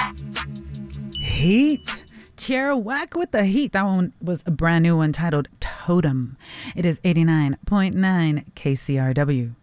Heat. Tierra Whack with the heat. That one was a brand new one titled Totem. It is 89.9 KCRW.